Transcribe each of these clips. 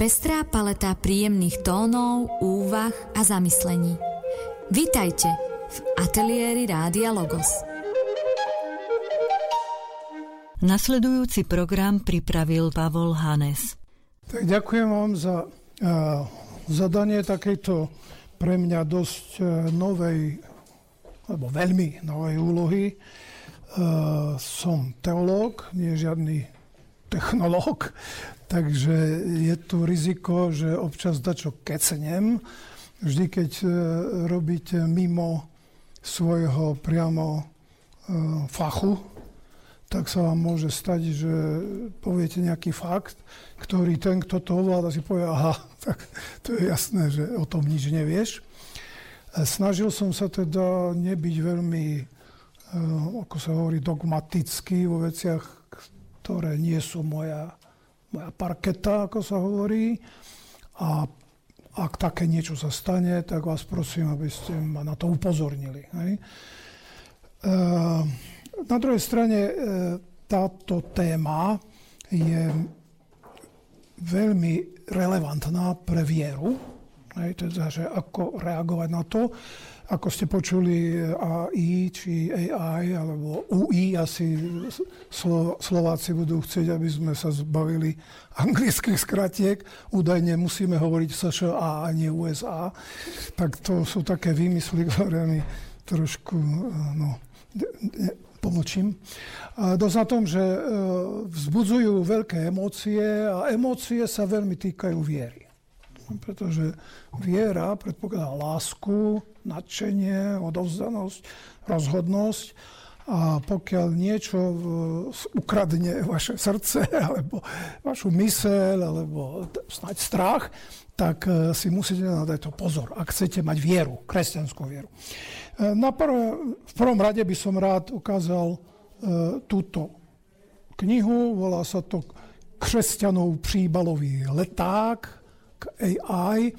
pestrá paleta príjemných tónov, úvah a zamyslení. Vitajte v ateliéri Rádia Logos. Nasledujúci program pripravil Pavol Hanes. Tak ďakujem vám za zadanie takejto pre mňa dosť novej, alebo veľmi novej úlohy. Som teológ, nie žiadny technológ, takže je tu riziko, že občas dačo kecenem. Vždy, keď robíte mimo svojho priamo fachu, tak sa vám môže stať, že poviete nejaký fakt, ktorý ten, kto to ovláda, si povie, aha, tak to je jasné, že o tom nič nevieš. Snažil som sa teda nebyť veľmi, ako sa hovorí, dogmatický vo veciach, ktoré nie sú moja parketa, ako sa hovorí. A ak také niečo sa stane, tak vás prosím, aby ste ma na to upozornili. Hej? Na druhej strane táto téma je veľmi relevantná pre vieru, teda, že ako reagovať na to. Ako ste počuli AI či AI alebo UI, asi Slováci budú chcieť, aby sme sa zbavili anglických skratiek. Údajne musíme hovoriť США a nie USA. Tak to sú také výmysly, ktoré mi trošku pomlčím. Dosť na tom, že vzbudzujú veľké emócie a emócie sa veľmi týkajú viery. Pretože viera predpokladá lásku, nadšenie, odovzdanosť, rozhodnosť a pokiaľ niečo ukradne vaše srdce alebo vašu myseľ alebo snáď strach, tak si musíte nadať to pozor, ak chcete mať vieru, kresťanskú vieru. V prvom rade by som rád ukázal túto knihu, volá sa to Křesťanov příbalový leták k AI.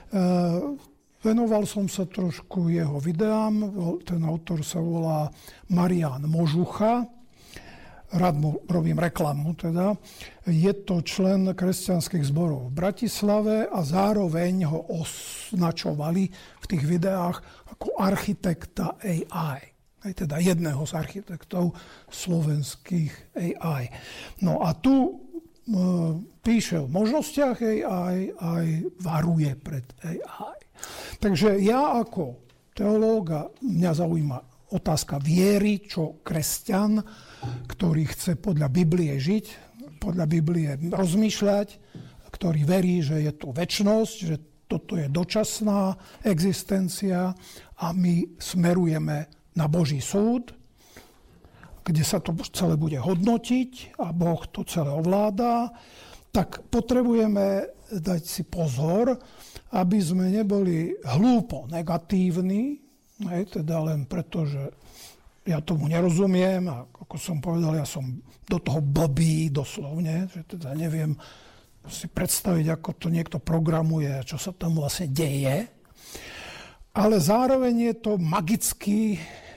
Venoval som sa trošku jeho videám, ten autor sa volá Marián Možucha, rád mu robím reklamu teda. Je to člen kresťanských zborov v Bratislave a zároveň ho označovali v tých videách ako architekta AI. Teda jedného z architektov slovenských AI. No a tu píše o možnostiach AI, aj varuje pred AI. Takže ja ako teológa, mňa zaujíma otázka viery, čo kresťan, ktorý chce podľa Biblie žiť, podľa Biblie rozmýšľať, ktorý verí, že je tu večnosť, že toto je dočasná existencia a my smerujeme na Boží súd, kde sa to celé bude hodnotiť a Boh to celé ovládá, tak potrebujeme dať si pozor, aby sme neboli hlúpo negatívni, teda len preto, že ja tomu nerozumiem a ako som povedal, ja som do toho blbý doslovne, že teda neviem si predstaviť, ako to niekto programuje a čo sa tam vlastne deje. Ale zároveň je to magicky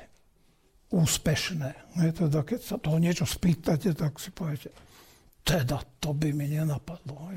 úspešné. Teda keď sa toho niečo spýtate, tak si poviete, teda to by mi nenapadlo.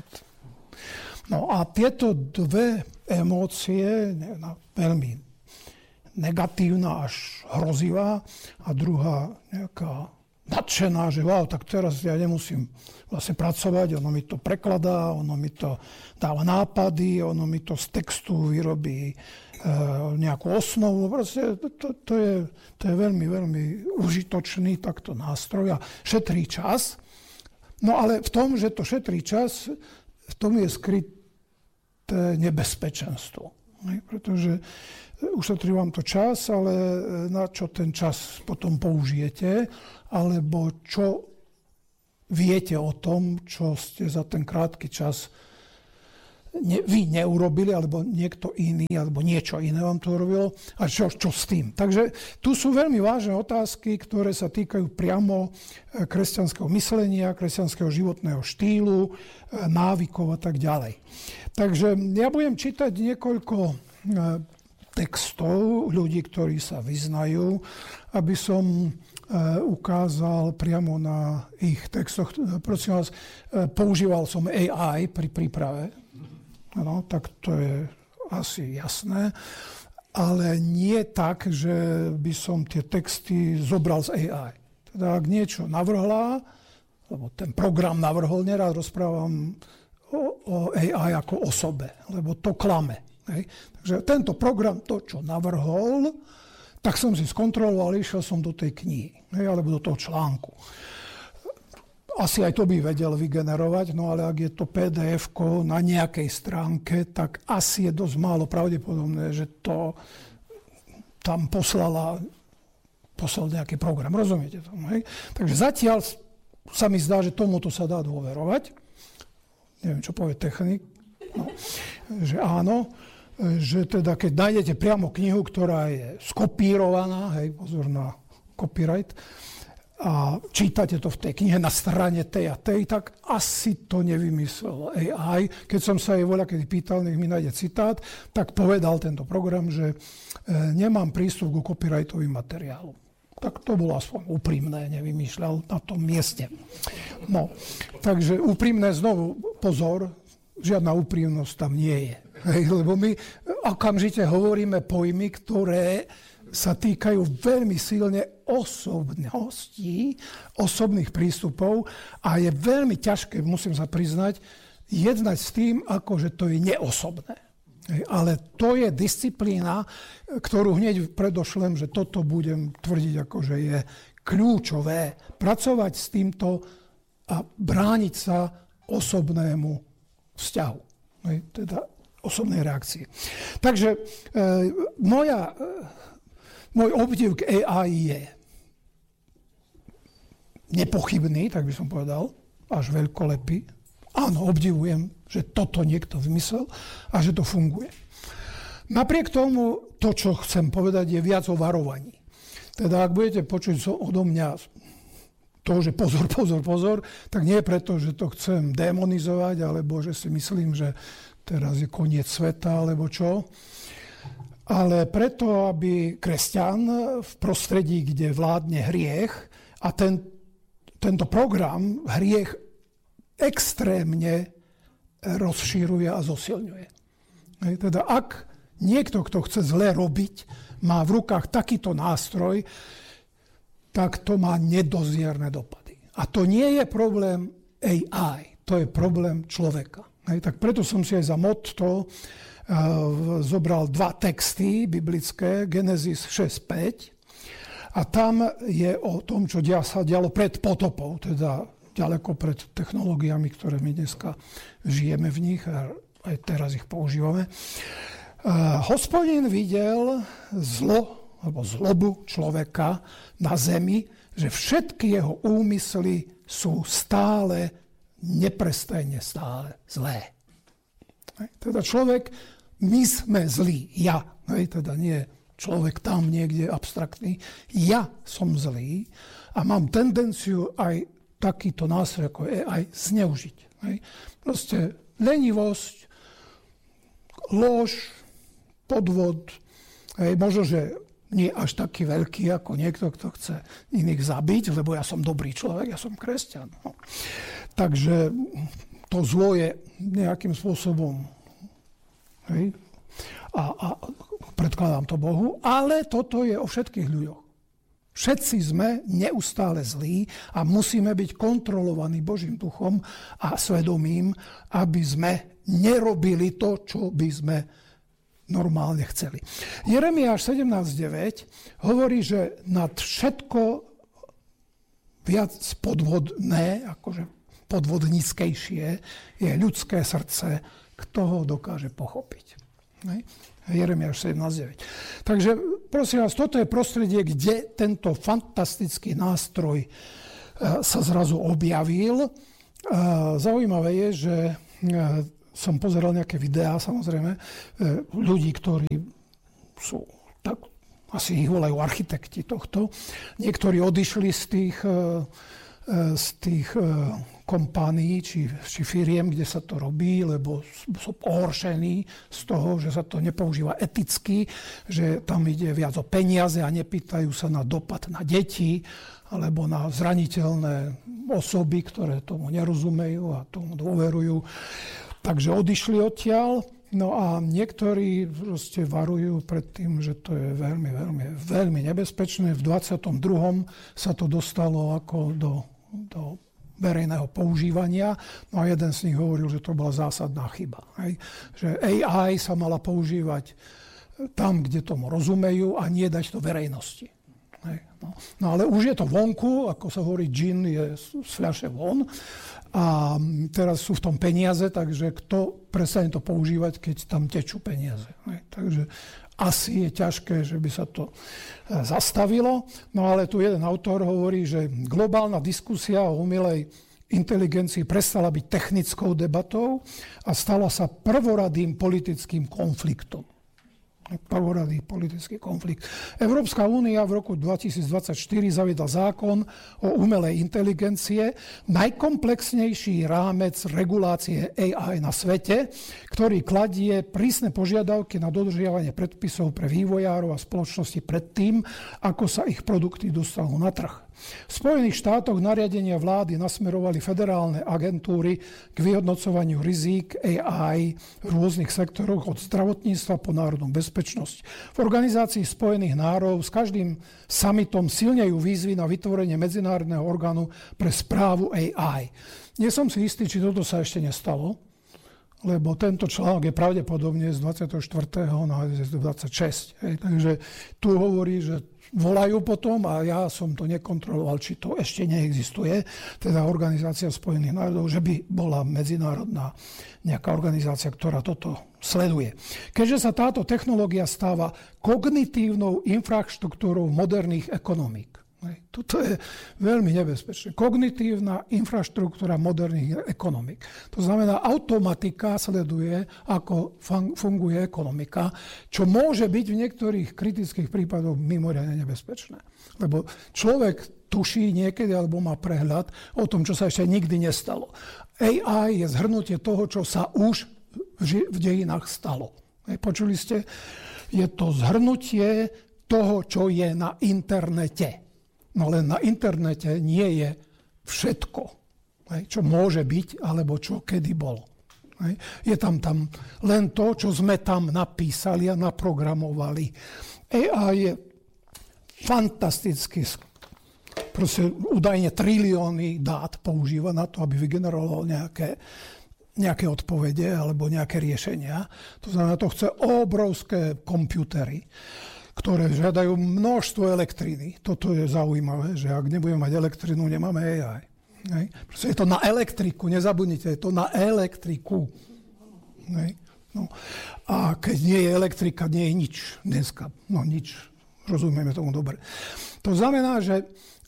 No a tieto dve emócie, veľmi negatívna až hrozivá a druhá nejaká nadšená, že wow, tak teraz ja nemusím vlastne pracovať, ono mi to prekladá, ono mi to dáva nápady, ono mi to z textu vyrobí nejakú osnovu. Proste to je veľmi, veľmi užitočný takto nástroj a šetrí čas. No ale v tom, že to šetrí čas, v tom je skryté nebezpečenstvo. Pretože ušetrí vám to čas, ale na čo ten čas potom použijete, alebo čo viete o tom, čo ste za ten krátky čas vy neurobili, alebo niekto iný, alebo niečo iné vám to urobilo, a čo s tým. Takže tu sú veľmi vážne otázky, ktoré sa týkajú priamo kresťanského myslenia, kresťanského životného štýlu, návykov a tak ďalej. Takže ja budem čítať niekoľko textov ľudí, ktorí sa vyznajú, aby som ukázal priamo na ich textoch. Prosím vás, používal som AI pri príprave. Ano, tak to je asi jasné. Ale nie tak, že by som tie texty zobral z AI. Teda ak niečo navrhla, lebo ten program navrhol, nerád rozprávam o AI ako osobe, lebo to klame. Hej. Takže tento program, to, čo navrhol, tak som si skontroloval, išiel som do tej knihy, hej, alebo do toho článku. Asi aj to by vedel vygenerovať, no ale ak je to PDF-ko na nejakej stránke, tak asi je dosť málo pravdepodobné, že to tam poslal nejaký program. Rozumiete tomu, hej? Takže zatiaľ sa mi zdá, že tomuto sa dá dôverovať. Neviem, čo povie technik. No, že áno. Že teda, keď nájdete priamo knihu, ktorá je skopírovaná, hej, pozor na copyright, a čítate to v tej knihe na strane tej a tej, tak asi to nevymyslel AI. Keď som sa jej voľakedy pýtal, nech mi nájde citát, tak povedal tento program, že nemám prístup ku copyrightovým materiálom. Tak to bolo aspoň úprimné, nevymýšľal na tom mieste. No, takže úprimné znovu, pozor, žiadna úprimnosť tam nie je. Hej, lebo my okamžite hovoríme pojmy, ktoré sa týkajú veľmi silne osobností, osobných prístupov a je veľmi ťažké, musím sa priznať, jednať s tým, ako že to je neosobné. Hej, ale to je disciplína, ktorú hneď predošlem, že toto budem tvrdiť, ako že je kľúčové. Pracovať s týmto a brániť sa osobnému vzťahu. Hej, teda osobnej reakcie. Takže môj obdiv k AI je nepochybný, tak by som povedal, až veľkolepý. Áno, obdivujem, že toto niekto vymyslel a že to funguje. Napriek tomu, to, čo chcem povedať, je viac o varovaní. Teda, ak budete počuť odo mňa to, že pozor, tak nie preto, že to chcem demonizovať, alebo že si myslím, že teraz je koniec sveta, alebo čo. Ale preto, aby kresťan v prostredí, kde vládne hriech, a tento program hriech extrémne rozšíruje a zosilňuje. Teda ak niekto, kto chce zle robiť, má v rukách takýto nástroj, tak to má nedozierne dopady. A to nie je problém AI, to je problém človeka. Tak preto som si aj za motto zobral 2 texty biblické, Genesis 6.5, a tam je o tom, čo sa dialo pred potopou, teda ďaleko pred technológiami, ktoré my dneska žijeme v nich a aj teraz ich používame. Hospodin videl zlo, alebo zlobu človeka na zemi, že všetky jeho úmysly sú stále, neprestajne stále zlé. Teda človek, my sme zlí, ja, teda nie človek tam niekde abstraktný, ja som zlý a mám tendenciu aj takýto nástroj, ako je aj zneužiť. Proste lenivosť, lož, podvod, možno, že nie až taký veľký ako niekto, kto chce iných zabiť, lebo ja som dobrý človek, ja som kresťan. No. Takže to zlo je nejakým spôsobom, a predkladám to Bohu, ale toto je o všetkých ľuďoch. Všetci sme neustále zlí a musíme byť kontrolovaní Božím duchom a svedomím, aby sme nerobili to, čo by sme normálne chceli. Jeremiáš 17.9 hovorí, že nad všetko viac podvodné, akože podvodníckejšie je ľudské srdce, kto ho dokáže pochopiť. Jeremiáš 17.9. Takže prosím vás, toto je prostredie, kde tento fantastický nástroj sa zrazu objavil. Zaujímavé je, že som pozeral nejaké videá, samozrejme, ľudí, ktorí sú tak, asi ich volajú architekti tohto. Niektorí odišli z tých kompánií či firiem, kde sa to robí, lebo sú pohoršení z toho, že sa to nepoužíva eticky, že tam ide viac o peniaze a nepýtajú sa na dopad na deti alebo na zraniteľné osoby, ktoré tomu nerozumejú a tomu dôverujú. Takže odišli odtiaľ. No a niektorí proste varujú pred tým, že to je veľmi, veľmi, veľmi nebezpečné. V 22. sa to dostalo ako do verejného používania. No a jeden z nich hovoril, že to bola zásadná chyba. Hej? Že AI sa mala používať tam, kde tomu rozumejú a nie dať to verejnosti. Hej? No ale už je to vonku, ako sa hovorí, džin je z fľaše von. A teraz sú v tom peniaze, takže kto prestane to používať, keď tam tečú peniaze. Takže asi je ťažké, že by sa to zastavilo. No ale tu jeden autor hovorí, že globálna diskusia o umelej inteligencii prestala byť technickou debatou a stala sa prvoradým politickým konfliktom. Prvoradý politický konflikt. Európska únia v roku 2024 zaviedla zákon o umelej inteligencie, najkomplexnejší rámec regulácie AI na svete, ktorý kladie prísne požiadavky na dodržiavanie predpisov pre vývojárov a spoločnosti predtým, ako sa ich produkty dostanú na trh. V Spojených štátoch nariadenia vlády nasmerovali federálne agentúry k vyhodnocovaniu rizík AI v rôznych sektoroch od zdravotníctva po národnú bezpečnosť. V Organizácii spojených národov s každým summitom silnejú výzvy na vytvorenie medzinárodného orgánu pre správu AI. Nie som si istý, či toto sa ešte nestalo, lebo tento článok je pravdepodobne z 24. na 26. Takže tu hovorí, že volajú potom a ja som to nekontroloval, či to ešte neexistuje, teda Organizácia spojených národov, že by bola medzinárodná nejaká organizácia, ktorá toto sleduje. Keďže sa táto technológia stáva kognitívnou infraštruktúrou moderných ekonomík. Toto je veľmi nebezpečné. Kognitívna infraštruktúra moderných ekonomík. To znamená, automatika sleduje, ako funguje ekonomika, čo môže byť v niektorých kritických prípadoch mimoriadne nebezpečné. Lebo človek tuší niekedy alebo má prehľad o tom, čo sa ešte nikdy nestalo. AI je zhrnutie toho, čo sa už v dejinách stalo. Počuli ste? Je to zhrnutie toho, čo je na internete. No len na internete nie je všetko, čo môže byť, alebo čo kedy bolo. Je tam len to, čo sme tam napísali a naprogramovali. AI je fantastický, proste údajne trilióny dát používa na to, aby vygenerovalo nejaké odpovede alebo nejaké riešenia. To znamená, to chce obrovské počítače, ktoré žiadajú množstvo elektriny. Toto je zaujímavé, že ak nebudeme mať elektrinu, nemáme AI. Proste je to na elektriku, nezabudnite, je to na elektriku. No. A keď nie je elektrika, nie je nič dneska. No nič, rozumieme tomu dobre. To znamená, že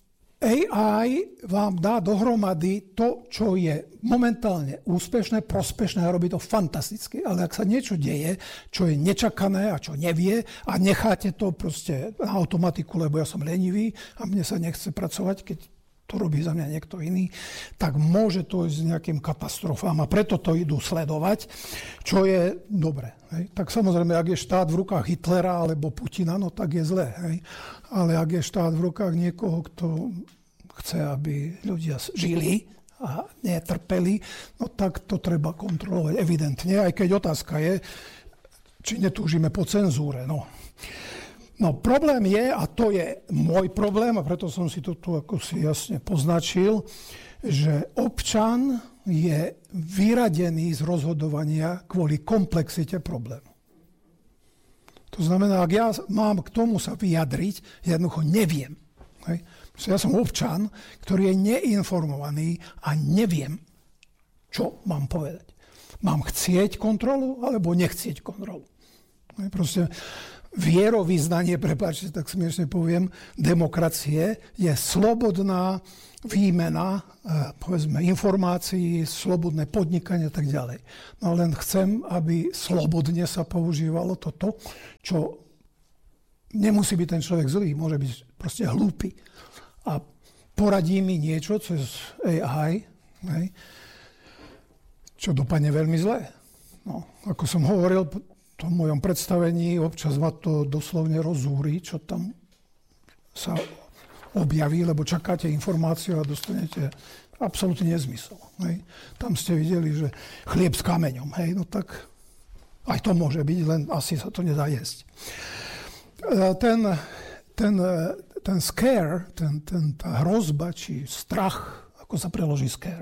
AI vám dá dohromady to, čo je momentálne úspešné, prospešné a robí to fantasticky. Ale ak sa niečo deje, čo je nečakané a čo nevie a necháte to proste na automatiku, lebo ja som lenivý a mne sa nechce pracovať, keď to robí za mňa niekto iný, tak môže to ísť s nejakým katastrofám a preto to idú sledovať, čo je dobre. Hej. Tak samozrejme, ak je štát v rukách Hitlera alebo Putina, no tak je zlé. Hej. Ale ak je štát v rukách niekoho, kto chce, aby ľudia žili a netrpeli, no tak to treba kontrolovať evidentne, aj keď otázka je, či netúžime po cenzúre. No problém je, a to je môj problém, a preto som si to tu ako si jasne poznačil, že občan je vyradený z rozhodovania kvôli komplexite problému. To znamená, ak ja mám k tomu sa vyjadriť, jednoducho neviem. Hej. Ja som občan, ktorý je neinformovaný a neviem, čo mám povedať. Mám chcieť kontrolu, alebo nechcieť kontrolu. Hej. Proste vierovyznanie, prepáčte, tak smiešne poviem, demokracie je slobodná výmena, povedzme, informácií, slobodné podnikanie a tak ďalej. No len chcem, aby slobodne sa používalo toto, čo nemusí byť ten človek zlý, môže byť proste hlúpy. A poradí mi niečo cez AI, Hej. Čo dopadne veľmi zle. No, ako som hovoril v tom mojom predstavení, občas ma to doslovne rozúri, čo tam sa objaví, lebo čakáte informáciu a dostanete absolútne nezmysel. Hej. Tam ste videli, že chlieb s kameňom. Hej, no tak aj to môže byť, len asi sa to nedá jesť. Ten scare, tá hrozba, či strach, ako sa preloží scare?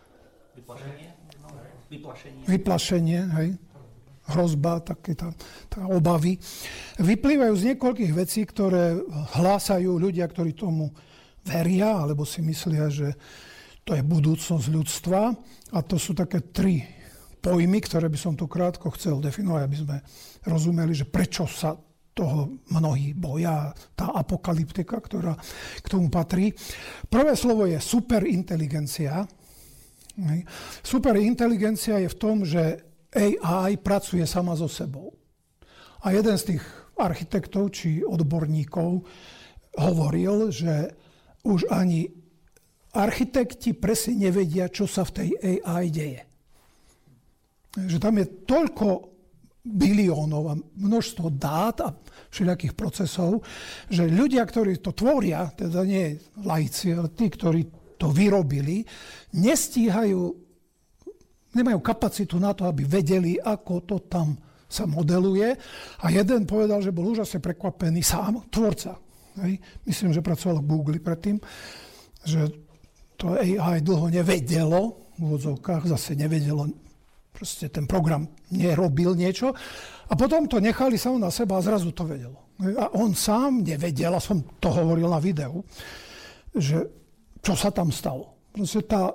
Vyplašenie, hej. Hrozba, také tá obavy. Vyplývajú z niekoľkých vecí, ktoré hlásajú ľudia, ktorí tomu veria, alebo si myslia, že to je budúcnosť ľudstva. A to sú také 3 pojmy, ktoré by som tu krátko chcel definovať, aby sme rozumeli, že prečo sa toho mnohí boja, tá apokalyptika, ktorá k tomu patrí. Prvé slovo je superinteligencia. Superinteligencia je v tom, že AI pracuje sama so sebou. A jeden z tých architektov či odborníkov hovoril, že už ani architekti presne nevedia, čo sa v tej AI deje. Že tam je toľko biliónov a množstvo dát a všelijakých procesov, že ľudia, ktorí to tvoria, teda nie laici, ale tí, ktorí to vyrobili, nemajú kapacitu na to, aby vedeli, ako to tam sa modeluje. A jeden povedal, že bol úžasne prekvapený sám, tvorca. Hej. Myslím, že pracoval v Google predtým, že to AI dlho nevedelo, v úvodzovkách zase nevedelo, proste ten program nerobil niečo. A potom to nechali sám na seba a zrazu to vedelo. A on sám nevedel, a som to hovoril na videu, že čo sa tam stalo. Proste tá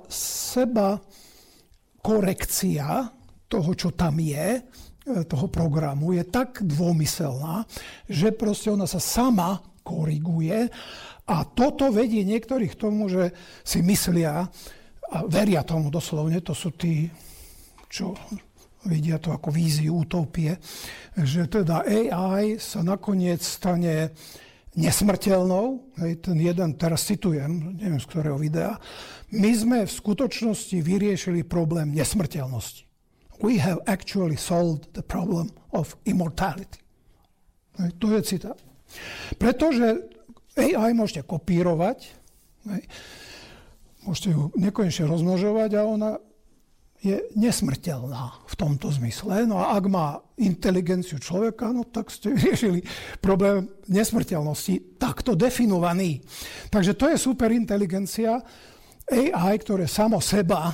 korekcia toho, čo tam je, toho programu, je tak dômyselná, že proste ona sa sama koriguje a toto vedie niektorých k tomu, že si myslia a veria tomu doslovne, to sú tí, čo vidia to ako víziu utopie, že teda AI sa nakoniec stane nesmrteľnou. Hej, ten jeden, teraz citujem, neviem z ktorého videa, my sme v skutočnosti vyriešili problém nesmrteľnosti. We have actually solved the problem of immortality. Hej, to je citát. Pretože AI môžete kopírovať, hej, môžete ju nekonečne rozmnožovať a ona je nesmrteľná v tomto zmysle. No a ak má inteligenciu človeka, no tak ste vyriešili problém nesmrteľnosti, takto definovaný. Takže to je superinteligencia, AI, ktoré samo seba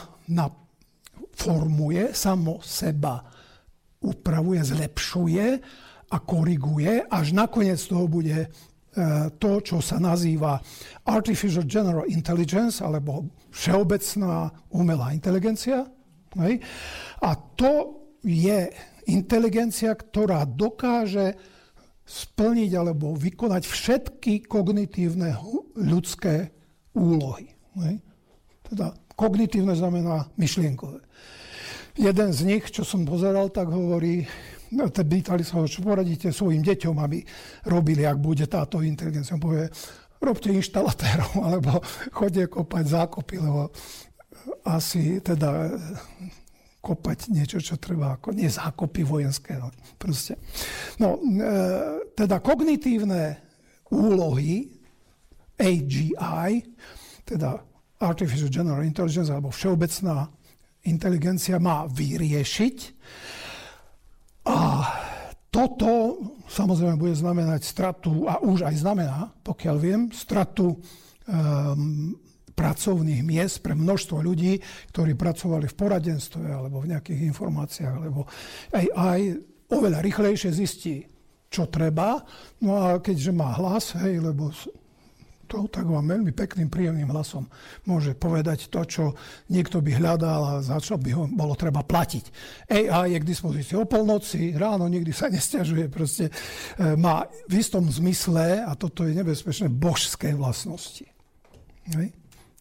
formuje, samo seba upravuje, zlepšuje a koriguje, až nakoniec toho bude to, čo sa nazýva Artificial General Intelligence, alebo všeobecná umelá inteligencia. Hej. A to je inteligencia, ktorá dokáže splniť alebo vykonať všetky kognitívne ľudské úlohy. Hej. Teda kognitívne znamená myšlienkové. Jeden z nich, čo som pozeral, tak hovorí, pýtali sa ho, čo poradíte svojim deťom, aby robili, ak bude táto inteligencia. On povie, robte inštalatérov, alebo chodte kopať zákopy, lebo asi teda kopať niečo, čo treba, ako nie zákopy vojenské. No, proste. No, teda kognitívne úlohy AGI, teda Artificial General Intelligence, alebo všeobecná inteligencia má vyriešiť. A toto samozrejme bude znamenať stratu, a už aj znamená, pokiaľ viem, stratu pracovných miest pre množstvo ľudí, ktorí pracovali v poradenstve alebo v nejakých informáciách, lebo AI oveľa rýchlejšie zistí, čo treba. No a keďže má hlas, hej, lebo to tak vám veľmi pekným, príjemným hlasom môže povedať to, čo niekto by hľadal a za čo by ho bolo treba platiť. AI je k dispozícii o polnoci, ráno nikdy sa nesťažuje, proste má v istom zmysle, a toto je nebezpečné, božské vlastnosti. Hej.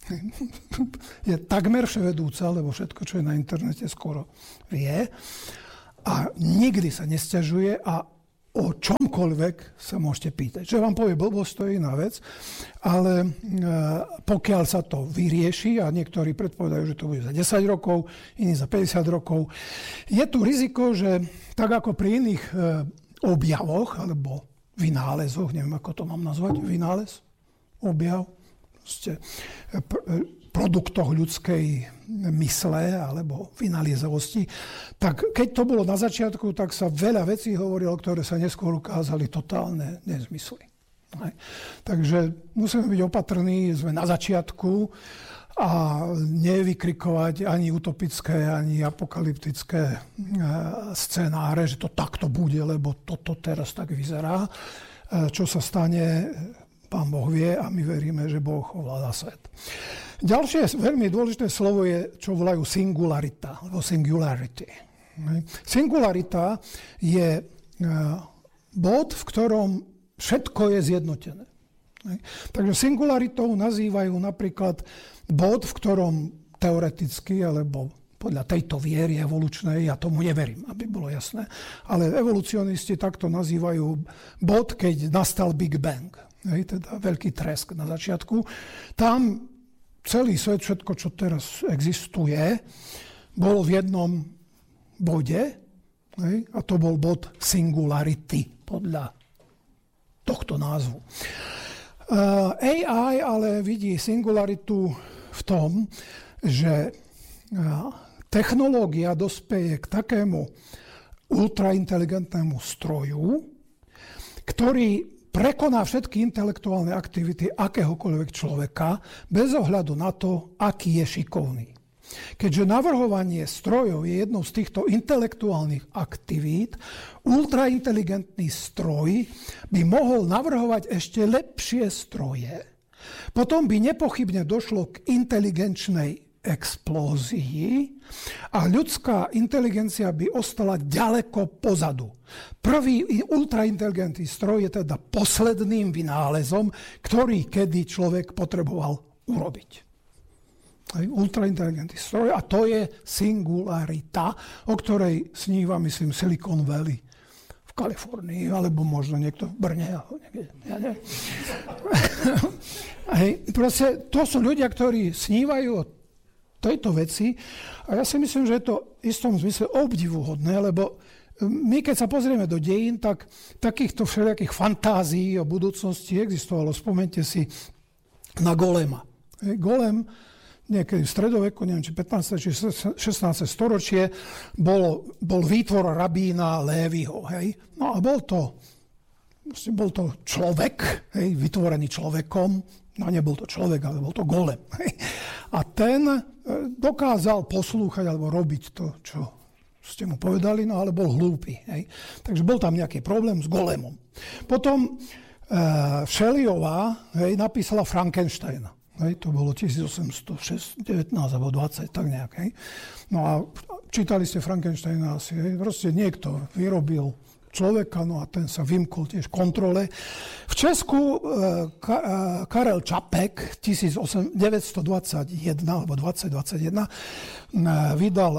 Je takmer vševedúca, lebo všetko, čo je na internete, skoro vie. A nikdy sa nesťažuje a o čomkoľvek sa môžete pýtať. Že vám povie blbosť, to je iná vec, ale pokiaľ sa to vyrieši, a niektorí predpovedajú, že to bude za 10 rokov, iní za 50 rokov, je tu riziko, že tak ako pri iných objavoch, alebo vynálezoch, neviem, ako to mám nazvať, vynález, objav, produktoch ľudskej mysle alebo vynaliezavosti, tak keď to bolo na začiatku, tak sa veľa vecí hovorilo, ktoré sa neskôr ukázali totálne nezmysly. Takže musíme byť opatrní, sme na začiatku a nevykrikovať ani utopické, ani apokalyptické scenáre, že to takto bude, lebo toto teraz tak vyzerá. Čo sa stane, Pán Boh vie a my veríme, že Boh ovláda svet. Ďalšie veľmi dôležité slovo je, čo volajú singularita, alebo singularity. Singularita je bod, v ktorom všetko je zjednotené. Takže singularitou nazývajú napríklad bod, v ktorom teoreticky, alebo podľa tejto viery evolučnej, ja tomu neverím, aby bolo jasné, ale evolucionisti takto nazývajú bod, keď nastal Big Bang. Teda veľký tresk na začiatku. Tam celý svet, všetko, čo teraz existuje, bolo v jednom bode, a to bol bod singularity, podľa tohto názvu. AI ale vidí singularitu v tom, že technológia dospeje k takému ultrainteligentnému stroju, ktorý prekoná všetky intelektuálne aktivity akéhokoľvek človeka bez ohľadu na to, aký je šikovný. Keďže navrhovanie strojov je jednou z týchto intelektuálnych aktivít, ultrainteligentný stroj by mohol navrhovať ešte lepšie stroje. Potom by nepochybne došlo k inteligenčnej explózii a ľudská inteligencia by ostala ďaleko pozadu. Prvý ultrainteligentný stroj je teda posledným vynálezom, ktorý kedy človek potreboval urobiť. Ultrainteligentný stroj, a to je singularita, o ktorej sníva, myslím, Silicon Valley v Kalifornii, alebo možno niekto v Brne. Proste to sú ľudia, ktorí snívajú o tejto veci a ja si myslím, že je to v istom zmysle obdivuhodné, lebo my, keď sa pozrieme do dejín, tak takýchto všelijakých fantázií o budúcnosti existovalo. Spomeňte si na Golema. Golem niekedy v stredoveku, neviem, či 15. či 16. storočie, bol výtvor rabína Lévyho. No a bol to človek, vytvorený človekom, no nebol to človek, ale bol to golem. A ten dokázal poslúchať alebo robiť to, čo ste mu povedali, no ale bol hlúpy. Takže bol tam nejaký problém s golemom. Potom Shelleyová napísala Frankensteina. To bolo 1819 alebo 20, tak nejak. No a čítali ste Frankensteina asi. Proste niekto vyrobil človeka, no a ten sa vymkol tiež kontrole. V Česku Karel Čapek 1921 alebo 2021 vydal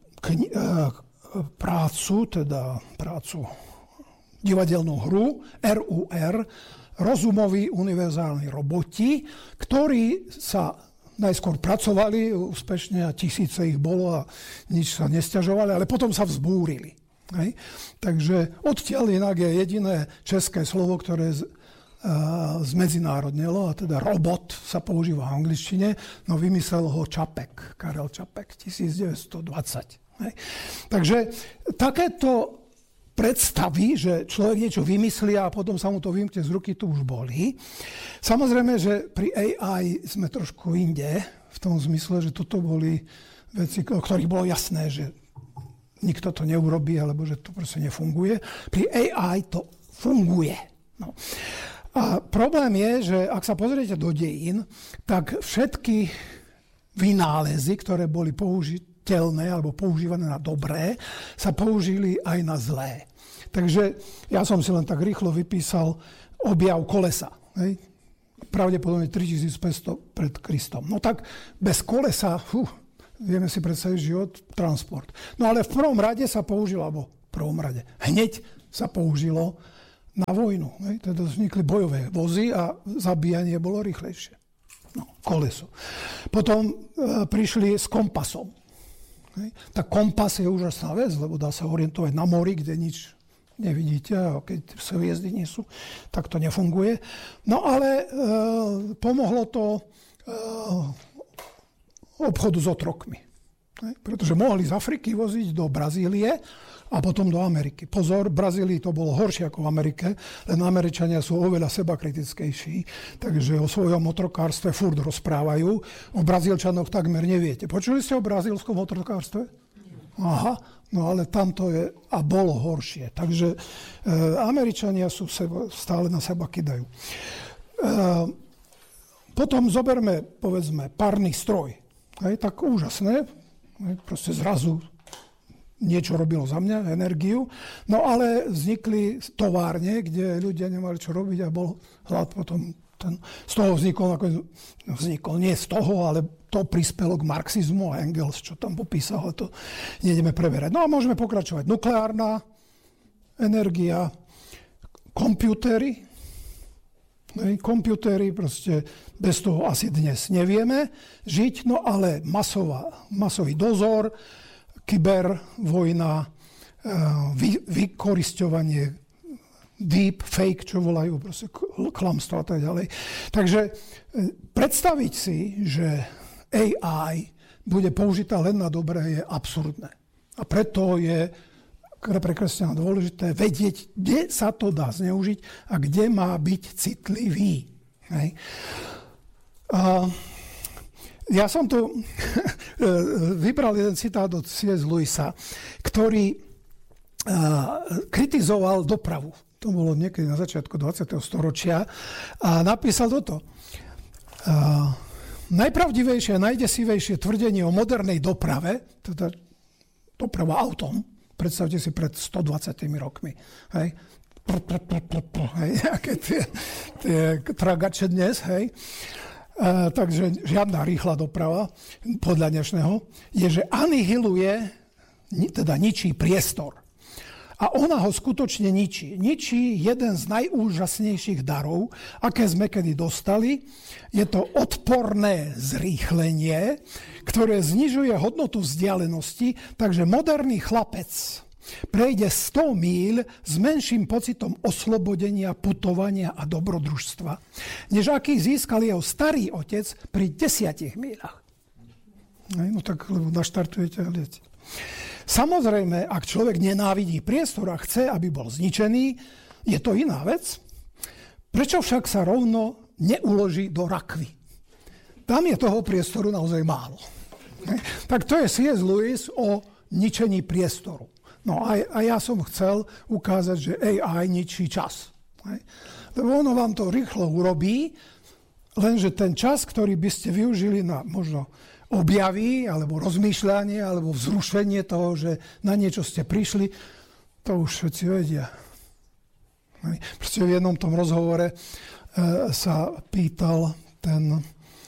prácu, divadelnú hru RUR, Rozumoví univerzálni roboti, ktorí sa najskôr pracovali úspešne a tisíce ich bolo a nič sa nesťažovali, ale potom sa vzbúrili. Takže odtiaľ inak je jediné české slovo, ktoré zmedzinárodnelo, a teda robot sa používa v angličtine, no vymyslel ho Čapek, Karel Čapek, 1920. Takže takéto predstavy, že človek niečo vymyslí a potom sa mu to vymkne z ruky, tu už boli. Samozrejme, že pri AI sme trošku inde, v tom zmysle, že toto boli veci, o ktorých bolo jasné, že nikto to neurobí, alebo že to proste nefunguje. Pri AI to funguje. No. A problém je, že ak sa pozriete do dejín, tak všetky vynálezy, ktoré boli použiteľné alebo používané na dobré, sa použili aj na zlé. Takže ja som si len tak rýchlo vypísal objav kolesa. Pravdepodobne 3500 pred Kristom. No tak bez kolesa, vieme si predstaviť život, transport. No ale v prvom rade sa použilo, alebo v prvom rade, hneď sa použilo na vojnu. Teda vznikli bojové vozy a zabíjanie bolo rýchlejšie. Koleso. Potom prišli s kompasom. Tak kompas je úžasná vec, lebo dá sa orientovať na mori, kde nič nevidíte, a keď hviezdy nie sú, tak to nefunguje. No ale pomohlo to obchodu s otrokmi. Pretože mohli z Afriky voziť do Brazílie a potom do Ameriky. Pozor, v Brazílii to bolo horšie ako v Amerike, len Američania sú oveľa sebakritickejší, takže o svojom otrokárstve furt rozprávajú. O Brazílčanoch takmer neviete. Počuli ste o brazílskom otrokárstve? Aha, no ale tam to je a bolo horšie. Takže Američania sú stále na seba kydajú. Potom zoberme, povedzme, párny stroj. Tak úžasné. Proste zrazu niečo robilo za mňa, energiu. No ale vznikli továrne, kde ľudia nemali čo robiť a bol hlad potom. Z toho vznikol, nie z toho, ale to prispelo k marxizmu a Engels, čo tam popísal, ale to nejdeme preberať. No a môžeme pokračovať. Nukleárna energia, počítačy, proste bez toho asi dnes nevieme žiť, no ale masový dozor, kybervojna, vykorisťovanie, deep fake, čo volajú, proste klamstvo a tak ďalej. Takže predstaviť si, že AI bude použitá len na dobré, je absurdné. A preto je pre kresťana dôležité vedieť, kde sa to dá zneužiť a kde má byť citlivý. Hej. Ja som tu vybral jeden citát od C.S. Lewisa, ktorý kritizoval dopravu. To bolo niekedy na začiatku 20. storočia a napísal toto. Najpravdivejšie a najdesivejšie tvrdenie o modernej doprave, teda doprava autom, predstavte si pred 120 rokmi, hej, aké tie tragače dnes, hej, takže žiadna rýchla doprava podľa dnešného, je, že anihiluje, teda ničí priestor. A ona ho skutočne ničí. Ničí jeden z najúžasnejších darov, aké sme kedy dostali. Je to odporné zrýchlenie, ktoré znižuje hodnotu vzdialenosti, takže moderný chlapec prejde 100 míľ s menším pocitom oslobodenia, putovania a dobrodružstva, než aký získal jeho starý otec pri 10 míľach. No tak, lebo naštartujete a liete. Samozrejme, ak človek nenávidí priestor a chce, aby bol zničený, je to iná vec. Prečo však sa rovno neuloží do rakvy? Tam je toho priestoru naozaj málo. Tak to je C.S. Lewis o ničení priestoru. No a ja som chcel ukázať, že AI ničí čas. Lebo ono vám to rýchlo urobí, lenže ten čas, ktorý by ste využili na možno objavy, alebo rozmýšľanie, alebo vzrušenie toho, že na niečo ste prišli, to už všetci vedia. Proste v jednom tom rozhovore sa pýtal ten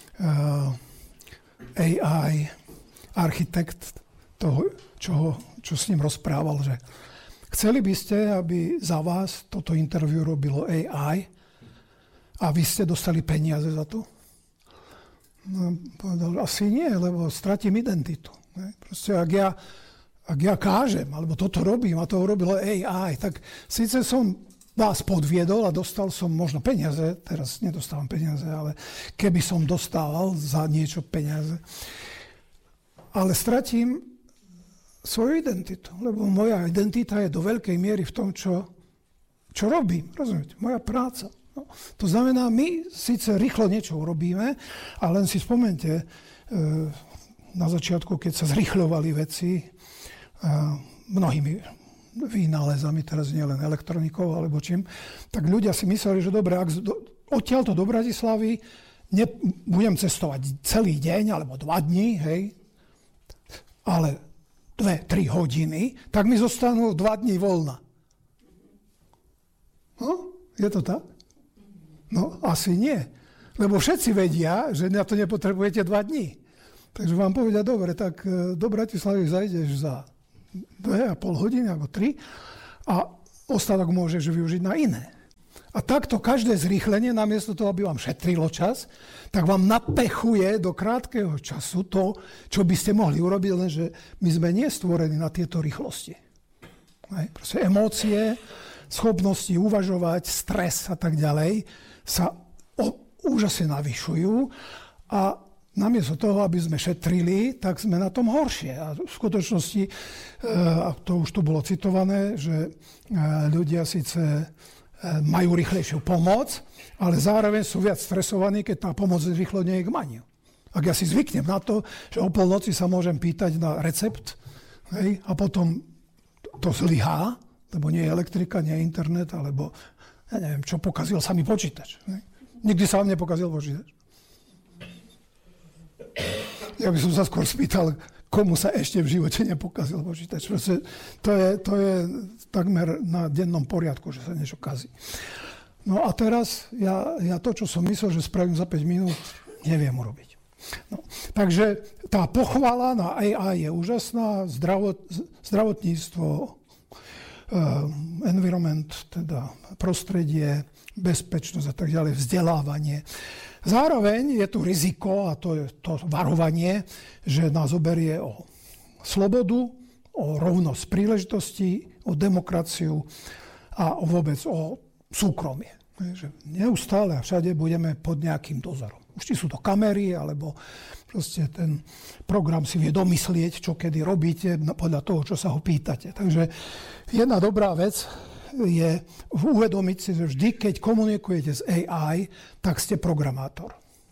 AI architekt toho, čo s ním rozprával, že chceli by ste, aby za vás toto interview robilo AI a vy ste dostali peniaze za to? No, povedal, asi nie, lebo stratím identitu. Proste ak ja kážem, alebo toto robím a to urobilo AI, tak síce som vás podviedol a dostal som možno peniaze, teraz nedostávam peniaze, ale keby som dostával za niečo peniaze, ale stratím svoju identitu, lebo moja identita je do veľkej miery v tom, čo robím, rozumiete, moja práca. No, to znamená, my síce rýchlo niečo urobíme, ale len si spomente, na začiatku, keď sa zrýchľovali veci mnohými vynálezami, teraz nie len elektronikou alebo čím, tak ľudia si mysleli, že dobre, ak odtiaľto do Bratislavy budem cestovať celý deň alebo 2 dní, hej, ale 2-3 hodiny, tak mi zostanú 2 dní voľna. No, je to tak? No, asi nie. Lebo všetci vedia, že na to nepotrebujete 2 dní. Takže vám povedia, dobre, tak do Bratislavy zajdeš za 2,5 hodiny alebo 3 a ostatok môžeš využiť na iné. A takto každé zrýchlenie, namiesto toho, aby vám šetrilo čas, tak vám napechuje do krátkeho času to, čo by ste mohli urobiť, lenže my sme nie stvorení na tieto rýchlosti. Proste emócie, schopnosti uvažovať, stres a tak ďalej sa úžasne navyšujú a namiesto toho, aby sme šetrili, tak sme na tom horšie. A v skutočnosti, a to už tu bolo citované, že ľudia síce majú rýchlejšiu pomoc, ale zároveň sú viac stresovaní, keď tá pomoc rýchlo nie je k maniu. Ak ja si zvyknem na to, že o polnoci sa môžem pýtať na recept, hej, a potom to zlyhá, lebo nie je elektrika, nie je internet, alebo ja neviem, čo pokazil sa mi počítač. Hej. Nikdy sa vám nepokazil počítač. Ja by som sa skôr spýtal, komu sa ešte v živote nepokazil počítač. Proste to je takmer na dennom poriadku, že sa niečo kazí. No a teraz ja to, čo som myslel, že spravím za 5 minút, neviem urobiť. No, takže tá pochvala na AI je úžasná, zdravotníctvo, environment, teda prostredie, bezpečnosť a tak ďalej, vzdelávanie. Zároveň je tu riziko, a to je to varovanie, že nás oberie o slobodu, o rovnosť príležitostí, o demokraciu a vôbec o súkromie. Že neustále a všade budeme pod nejakým dozorom. Už či sú to kamery, alebo proste ten program si vie domyslieť, čo kedy robíte podľa toho, čo sa ho pýtate. Takže jedna dobrá vec je uvedomiť si, že vždy, keď komunikujete s AI, tak ste programátor.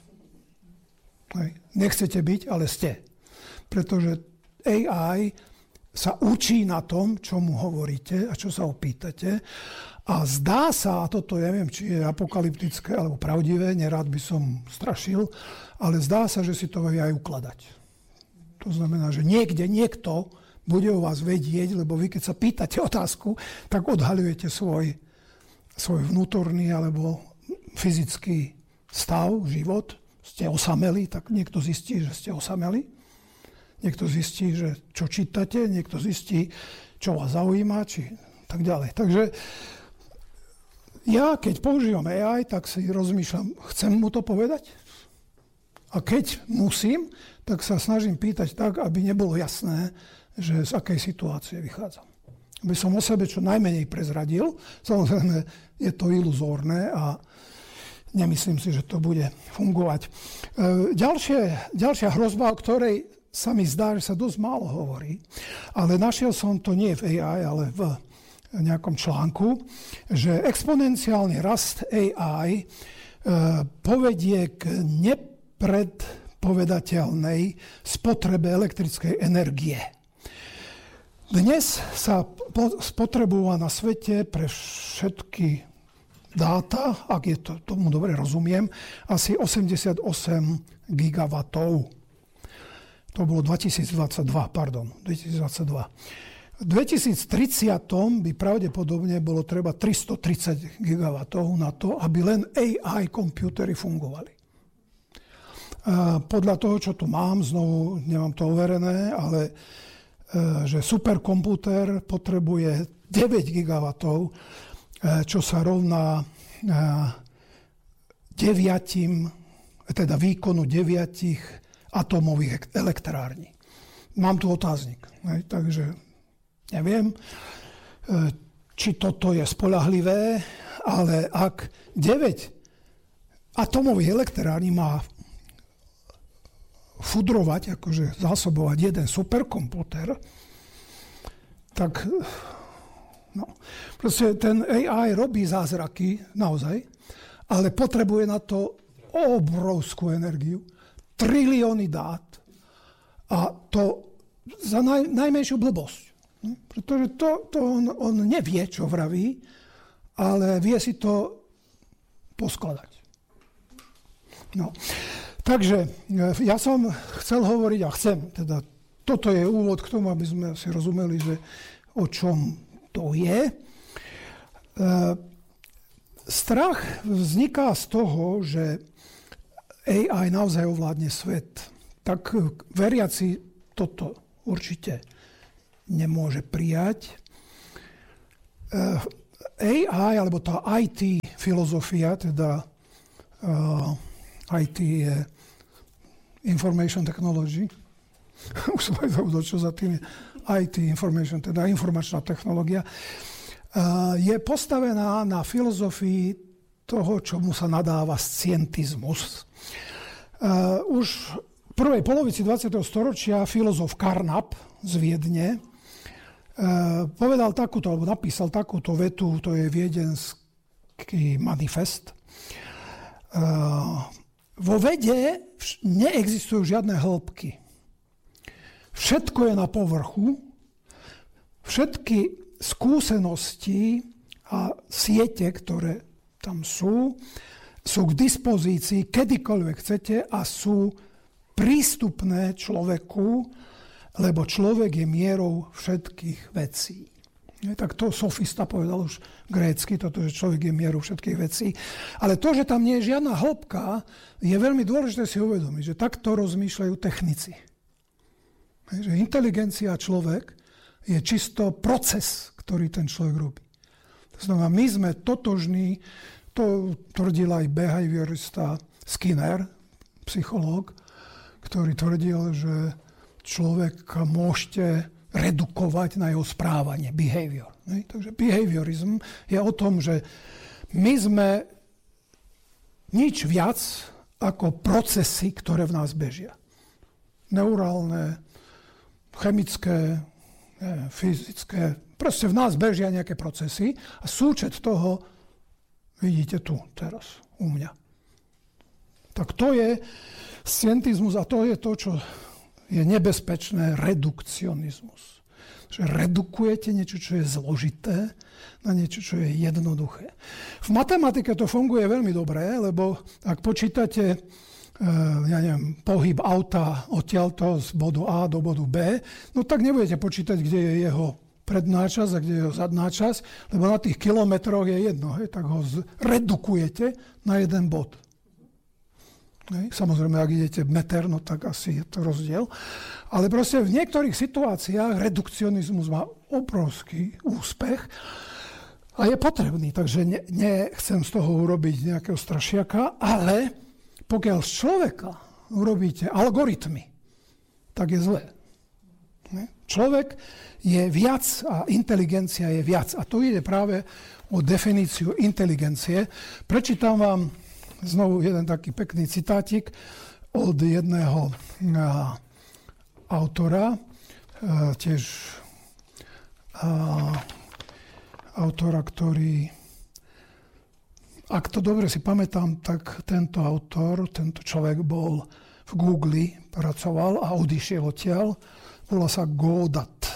Nechcete byť, ale ste. Pretože AI sa učí na tom, čo mu hovoríte a čo sa ho pýtate. A zdá sa, a toto ja neviem, či je apokalyptické alebo pravdivé, nerád by som strašil, ale zdá sa, že si to vie aj ukladať. To znamená, že niekto bude o vás vedieť, lebo vy keď sa pýtate otázku, tak odhaľujete svoj vnútorný alebo fyzický stav, život. Ste osameli, tak niekto zistí, že ste osameli. Niekto zistí, že čo čítate, niekto zistí, čo vás zaujíma, či tak ďalej. Takže ja, keď používam AI, tak si rozmýšľam, chcem mu to povedať? A keď musím, tak sa snažím pýtať tak, aby nebolo jasné, že z akej situácie vychádzam. Aby som o sebe čo najmenej prezradil. Samozrejme, je to iluzórne a nemyslím si, že to bude fungovať. Ďalšia hrozba, o ktorej sa mi zdá, že sa dosť málo hovorí, ale našiel som to nie v AI, ale v nejakom článku, že exponenciálny rast AI povedie k nepredpovedateľnej spotrebe elektrickej energie. Dnes sa spotrebúva na svete pre všetky dáta, ak je tomu dobre rozumiem, asi 88 gigawatov. To bolo 2022. V 2030 by pravdepodobne bolo treba 330 gigawatov na to, aby len AI počítače fungovali. Podľa toho, čo tu mám, znovu nemám to overené, ale že superkomputer potrebuje 9 gigawatov, čo sa rovná výkonu 9 atómových elektrární. Mám tu otáznik, takže neviem, či toto je spoľahlivé, ale ak 9 atómových elektrární má fudrovať, akože zásobovať jeden superkomputer, tak proste ten AI robí zázraky, naozaj, ale potrebuje na to obrovskú energiu, trilióny dát a to za najmenšiu blbosť. Pretože to on nevie, čo vraví, ale vie si to poskladať. No. Takže ja som chcel hovoriť a chcem, teda toto je úvod k tomu, aby sme si rozumeli, že o čom to je. Strach vzniká z toho, že AI naozaj ovládne svet. Tak veriaci toto určite nemôže prijať. AI, alebo tá IT filozofia, teda IT je Information Technology. Už som aj zaudol, čo za tým je IT, Information, teda informačná technológia. Je postavená na filozofii toho, čomu sa nadáva scientizmus. Už v prvej polovici 20. storočia filozof Carnap z Viedne povedal takúto, alebo napísal takúto vetu, to je Viedenský manifest. Vo vede neexistujú žiadne hĺbky. Všetko je na povrchu, všetky skúsenosti a siete, ktoré tam sú k dispozícii kedykoľvek chcete a sú prístupné človeku, lebo človek je mierou všetkých vecí. Tak to sofista povedal už grécky, toto, že človek je mierou všetkých vecí. Ale to, že tam nie je žiadna hĺbka, je veľmi dôležité si uvedomiť, že takto rozmýšľajú technici. Že inteligencia a človek je čisto proces, ktorý ten človek robí. To znamená, my sme totožní, to tvrdil aj behaviorista Skinner, psychológ, ktorý tvrdil, že človeka môžete redukovať na jeho správanie, behavior. Takže behaviorizm je o tom, že my sme nič viac ako procesy, ktoré v nás bežia. Neurálne, chemické, fyzické, proste v nás bežia nejaké procesy a súčet toho vidíte tu teraz u mňa. Tak to je scientizmus a to je to, čo je nebezpečné, redukcionizmus. Že redukujete niečo, čo je zložité, na niečo, čo je jednoduché. V matematike to funguje veľmi dobre, lebo ak počítate pohyb auta odtiaľto z bodu A do bodu B, no tak nebudete počítať, kde je jeho predná časť a kde je jeho zadná časť, lebo na tých kilometroch je jedno, tak ho redukujete na jeden bod. Samozrejme, ak idete meter, no tak asi je to rozdiel. Ale proste v niektorých situáciách redukcionizmus má obrovský úspech a je potrebný. Takže nechcem z toho urobiť nejakého strašiaka, ale pokiaľ z človeka urobíte algoritmy, tak je zlé. Človek je viac a inteligencia je viac. A tu ide práve o definíciu inteligencie. Prečítam vám znovu jeden taký pekný citátik od jedného autora, tiež autora, ktorý, ak to dobre si pamätám, tak tento autor, tento človek bol v Google, pracoval a odišiel odtiaľ. Volá sa Gaudat.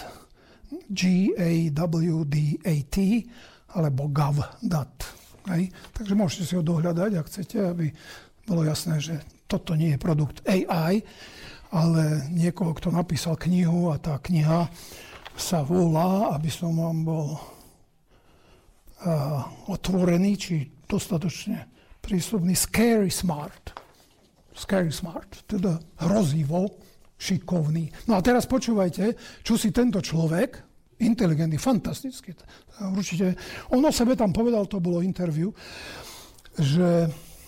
G-A-W-D-A-T alebo Gavdat. Takže môžete si ho dohľadať, ak chcete, aby bolo jasné, že toto nie je produkt AI, ale niekoho, kto napísal knihu a tá kniha sa volá, aby som vám bol otvorený, či dostatočne prístupný, Scary Smart. Scary Smart, teda hrozivo šikovný. No a teraz počúvajte, čo si tento človek, inteligentný, fantastický, určite, on o sebe tam povedal, to bolo interview, že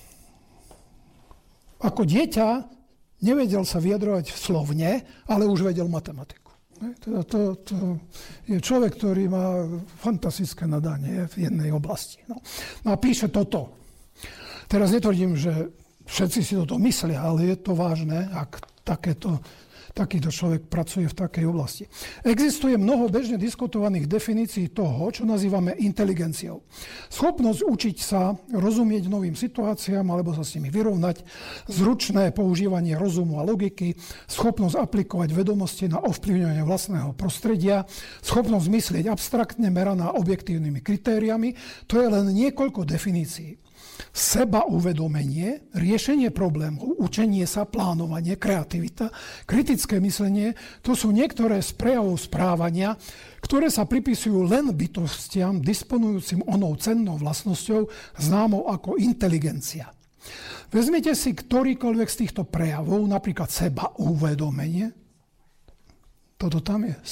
ako dieťa nevedel sa vyjadrovať slovne, ale už vedel matematiku. Teda to je človek, ktorý má fantastické nadanie v jednej oblasti. No a píše toto. Teraz netvrdím, že všetci si toto myslia, ale je to vážne, ak takýto človek pracuje v takej oblasti. Existuje mnoho bežne diskutovaných definícií toho, čo nazývame inteligenciou. Schopnosť učiť sa, rozumieť novým situáciám alebo sa s nimi vyrovnať, zručné používanie rozumu a logiky, schopnosť aplikovať vedomosti na ovplyvňovanie vlastného prostredia, schopnosť myslieť abstraktne meraná objektívnymi kritériami, to je len niekoľko definícií. Sebauvedomenie, riešenie problémov, učenie sa, plánovanie, kreativita, kritické myslenie, to sú niektoré z prejavov správania, ktoré sa pripisujú len bytostiam disponujúcim onou cennou vlastnosťou známou ako inteligencia. Vezmite si ktorýkoľvek z týchto prejavov, napríklad sebauvedomenie, toto tam je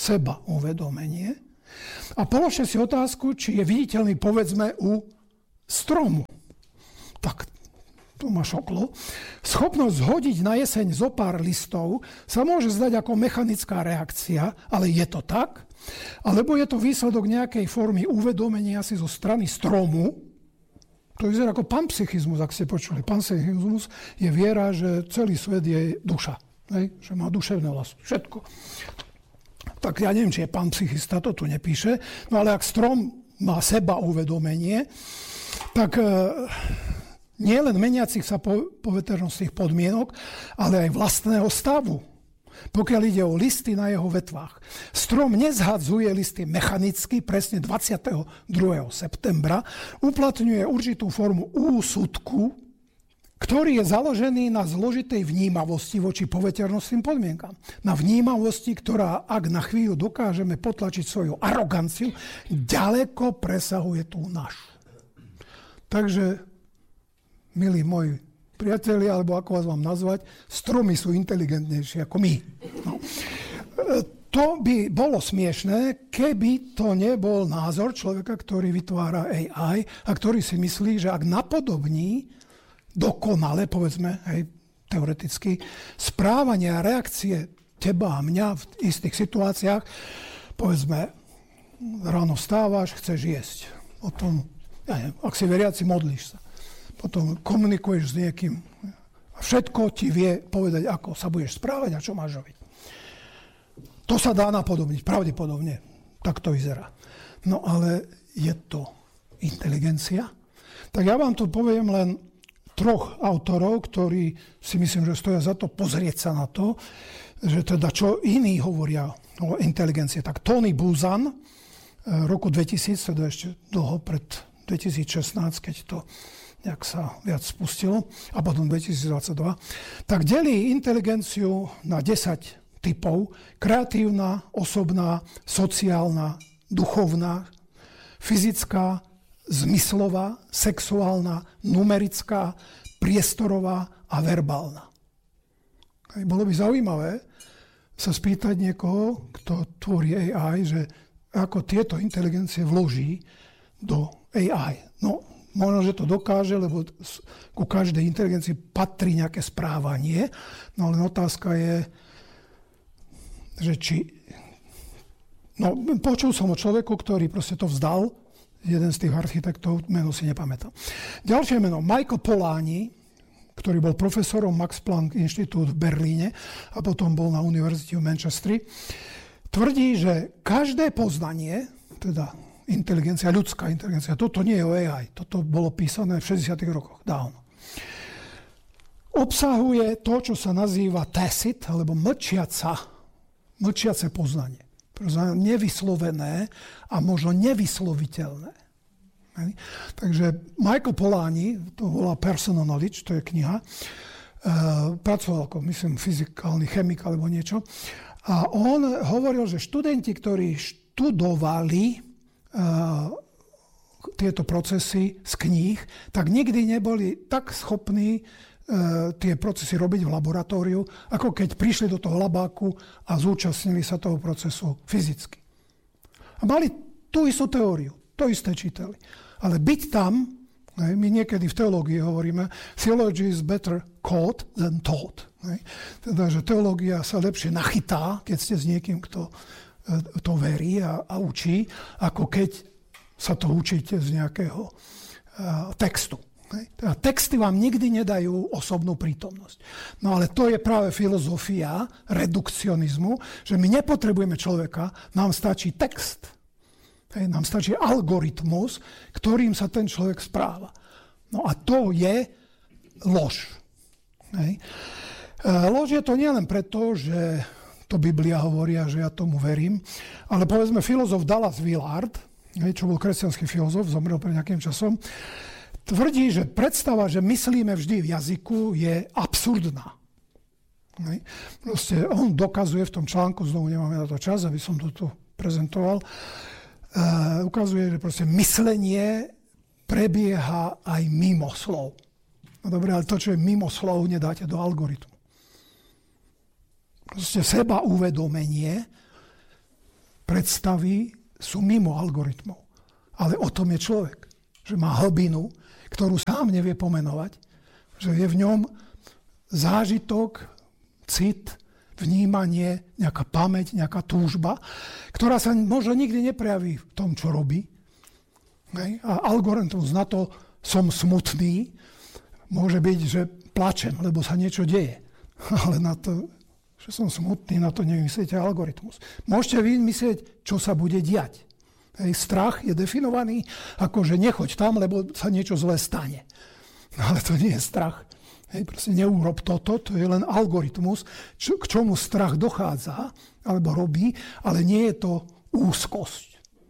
sebauvedomenie, a položte si otázku, či je viditeľný, povedzme, u stromu. ma šoklo. Schopnosť zhodiť na jeseň zo pár listov sa môže zdať ako mechanická reakcia, ale je to tak? Alebo je to výsledok nejakej formy uvedomenia si zo strany stromu? To vyzerá ako panpsychizmus, ak ste počuli. Panpsychizmus je viera, že celý svet je duša. Že má duševné vlastnosti. Všetko. Tak ja neviem, či je panpsychista, to tu nepíše. No ale ak strom má seba uvedomenie, tak nie len meniacich sa poveternostných podmienok, ale aj vlastného stavu. Pokiaľ ide o listy na jeho vetvách. Strom nezhadzuje listy mechanicky, presne 22. septembra, uplatňuje určitú formu úsudku, ktorý je založený na zložitej vnímavosti voči poveternostným podmienkam. Na vnímavosti, ktorá, ak na chvíľu dokážeme potlačiť svoju aroganciu, ďaleko presahuje tú našu. Takže, milí moji priatelia, alebo ako vás mám nazvať, stromy sú inteligentnejšie ako my. No. To by bolo smiešné, keby to nebol názor človeka, ktorý vytvára AI a ktorý si myslí, že ak napodobní dokonale, povedzme, teoreticky, správanie a reakcie teba a mňa v istých situáciách, povedzme, ráno vstávaš, chceš jesť. Potom, ak si veriaci, modlíš sa. Potom komunikuješ s niekým. A všetko ti vie povedať, ako sa budeš správať a čo máš robiť. To sa dá napodobniť, pravdepodobne. Tak to vyzerá. No ale je to inteligencia? Tak ja vám tu poviem len 3 autorov, ktorí si myslím, že stoja za to pozrieť sa na to, že teda čo iní hovoria o inteligencii. Tak Tony Buzan, roku 2000, teda ešte dlho pred 2016, keď to nejak sa viac spustilo, a potom 2022, tak delí inteligenciu na 10 typov. Kreatívna, osobná, sociálna, duchovná, fyzická, zmyslová, sexuálna, numerická, priestorová a verbálna. Bolo by zaujímavé sa spýtať niekoho, kto tvorí AI, že ako tieto inteligencie vloží do AI. No, možno, že to dokáže, lebo ku každej inteligencii patrí nejaké správanie, no ale otázka je, že či... No, počul som o človeku, ktorý proste to vzdal, jeden z tých architektov, meno si nepamätám. Ďalšie meno, Michael Polanyi, ktorý bol profesorom Max Planck Inštitút v Berlíne a potom bol na univerzite v Manchestri, tvrdí, že každé poznanie, teda inteligencia, ľudská inteligencia, toto nie je o AI, toto bolo písané v 60. rokoch, dávno, obsahuje to, čo sa nazýva tacit, alebo mlčiace poznanie. Nevyslovené a možno nevysloviteľné. Takže Michael Polanyi, to volá Personal Knowledge, to je kniha, pracoval ako, myslím, fyzikálny chemik alebo niečo. A on hovoril, že študenti, ktorí študovali tieto procesy z kníh, tak nikdy neboli tak schopní tie procesy robiť v laboratóriu, ako keď prišli do toho labáku a zúčastnili sa toho procesu fyzicky. A mali tú istú teóriu, to isté čítali. Ale byť tam, my niekedy v teológii hovoríme, theology is better caught than taught. Teda, že teológia sa lepšie nachytá, keď ste s niekým, kto to verí a učí, ako keď sa to učíte z nejakého textu. Teda texty vám nikdy nedajú osobnú prítomnosť. No ale to je práve filozofia redukcionizmu, že my nepotrebujeme človeka, nám stačí text. Nám stačí algoritmus, ktorým sa ten človek správa. No a to je lož. Lož je to nielen preto, že to Biblia hovorí a že ja tomu verím, ale povedzme filozof Dallas Willard, čo bol kresťanský filozof, zomrel pred nejakým časom, tvrdí, že predstava, že myslíme vždy v jazyku, je absurdná. Proste on dokazuje v tom článku, znovu nemáme na to čas, aby som to tu prezentoval, ukazuje, že proste myslenie prebieha aj mimo slov. No dobre, ale to, čo je mimo slov, nedáte do algoritmu. Proste seba uvedomenie predstavy sú mimo algoritmov. Ale o tom je človek, že má hlbinu, ktorú sám nevie pomenovať, že je v ňom zážitok, cit, vnímanie, nejaká pamäť, nejaká túžba, ktorá sa možno nikdy neprejaví v tom, čo robí. A algoritmus na to som smutný, môže byť, že plačem, lebo sa niečo deje. Ale na to, že som smutný, na to nevymyslíte algoritmus. Môžete vymyslieť, čo sa bude diať. Strach je definovaný ako, že nechoď tam, lebo sa niečo zlé stane. Ale to nie je strach. Proste neurob toto, to je len algoritmus, k čomu strach dochádza, alebo robí, ale nie je to úzkosť.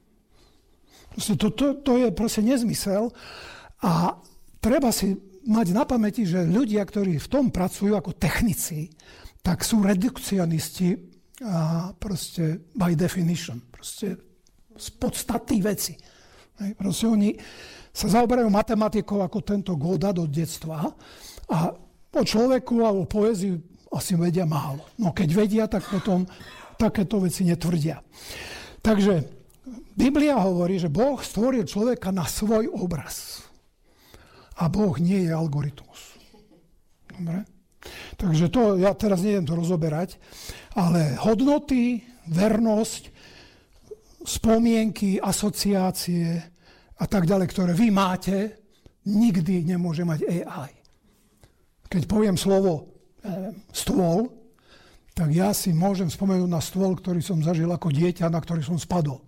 Proste to je proste nezmysel a treba si mať na pamäti, že ľudia, ktorí v tom pracujú ako technici, tak sú redukcionisti a proste by definition, proste z podstaty veci. Proste oni sa zaoberajú matematikou ako tento Godard od detstva a o človeku a o poézii asi vedia málo. No keď vedia, tak potom takéto veci netvrdia. Takže Biblia hovorí, že Boh stvoril človeka na svoj obraz. A Boh nie je algoritmus. Dobre? Takže to, ja teraz nejdem to rozoberať, ale hodnoty, vernosť, spomienky, asociácie a tak ďalej, ktoré vy máte, nikdy nemôže mať AI. Keď poviem slovo stôl, tak ja si môžem spomenúť na stôl, ktorý som zažil ako dieťa, na ktorý som spadol.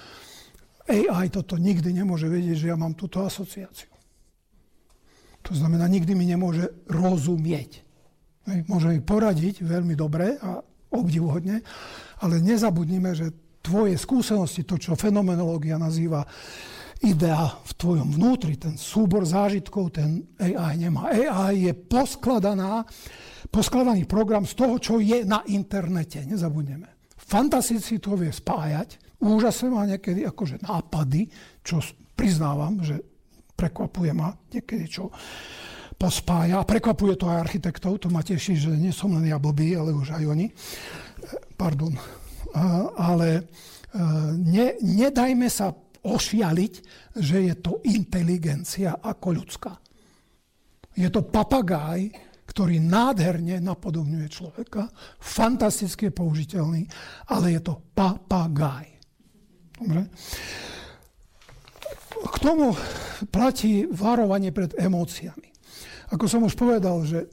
AI toto nikdy nemôže vedieť, že ja mám túto asociáciu. To znamená, nikdy mi nemôže rozumieť. Môže mi poradiť veľmi dobre a obdivuhodne, ale nezabudnime, že tvoje skúsenosti, to, čo fenomenológia nazýva idea v tvojom vnútri, ten súbor zážitkov, ten AI nemá. AI je poskladaný program z toho, čo je na internete. Nezabudneme. Fantastici to vie spájať. Úžasne má niekedy akože nápady, čo priznávam, že prekvapuje ma niekedy, čo pospája. A prekvapuje to aj architektov. To ma teší, že nie som len ja blbý, ale už aj oni. Pardon. Ale nedajme sa ošialiť, že je to inteligencia ako ľudská. Je to papagáj, ktorý nádherne napodobňuje človeka, fantasticky použiteľný, ale je to papagáj. Dobre? K tomu platí varovanie pred emóciami. Ako som už povedal, že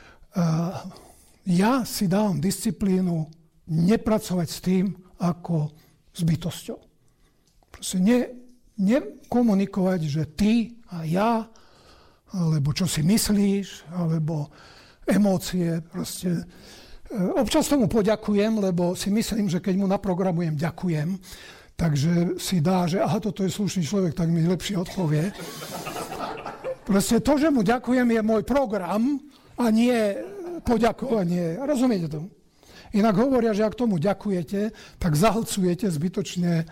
ja si dávam disciplínu nepracovať s tým ako s bytosťou. Proste nekomunikovať, že ty a ja, alebo čo si myslíš, alebo emócie. Proste. Občas tomu poďakujem, lebo si myslím, že keď mu naprogramujem ďakujem, takže si dá, že aha, toto je slušný človek, tak mi lepšie odpovie. Proste to, že mu ďakujem, je môj program a nie poďakovanie. Rozumiete tomu? Inak hovoria, že ak tomu ďakujete, tak zahlcujete zbytočne